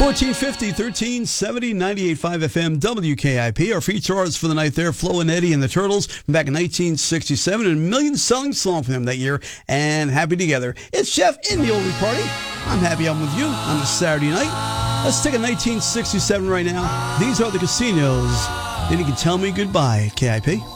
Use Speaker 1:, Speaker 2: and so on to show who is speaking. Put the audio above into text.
Speaker 1: 1450, 1370, 98.5 FM, WKIP. Our feature artists for the night there, Flo and Eddie and the Turtles from back in 1967, and a million-selling song for them that year, and Happy Together. It's Jeff in the Oldie Party. I'm happy I'm with you on this Saturday night. Let's take a 1967 right now. These are the Casinos. Then you can tell me goodbye at KIP.